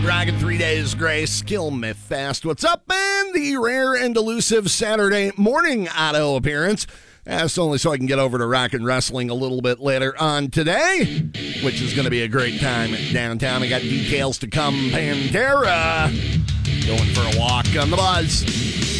Rockin' 3 Days Grace, Kill Me Fast. What's up, man? The rare and elusive Saturday morning auto appearance. That's only so I can get over to Rockin' Wrestling a little bit later on today, which is going to be a great time downtown. I got details to come. Pantera going for a walk on the Buzz.